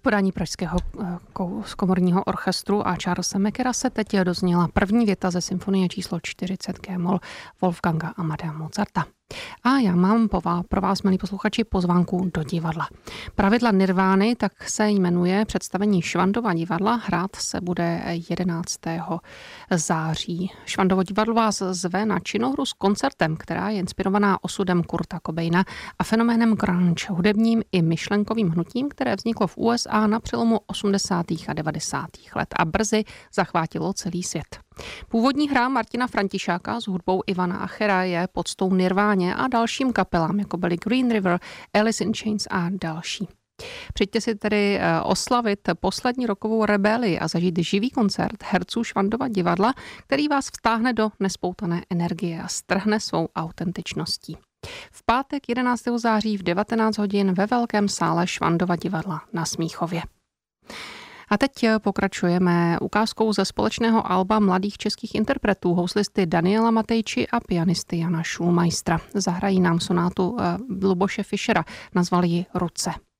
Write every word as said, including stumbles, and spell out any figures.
V podání pražského komorního orchestru a Charlesa Mackera se teď dozněla první věta ze symfonie číslo čtyřicet G-moll Wolfganga Amadea Mozarta. A já mám pro vás, milí posluchači, pozvánku do divadla. Pravidla Nirvány tak se jmenuje představení Švandova divadla. Hrát se bude jedenáctého září. Švandovo divadlo vás zve na činohru s koncertem, která je inspirovaná osudem Kurta Cobaina a fenoménem grunge, hudebním i myšlenkovým hnutím, které vzniklo v U S A na přelomu osmdesátých a devadesátých let a brzy zachvátilo celý svět. Původní hra Martina Františáka s hudbou Ivana Achera je podstou Nirváně a dalším kapelám, jako byly Green River, Alice in Chains a další. Přijďte si tedy oslavit poslední rokovou rebelii a zažít živý koncert herců Švandova divadla, který vás vtáhne do nespoutané energie a strhne svou autentičností. V pátek jedenáctého září v devatenáct hodin ve velkém sále Švandova divadla na Smíchově. A teď pokračujeme ukázkou ze společného alba mladých českých interpretů, houslisty Daniela Matejči a pianisty Jana Šulmeistera. Zahrají nám sonátu Luboše Fischera, nazvali ji Ruce.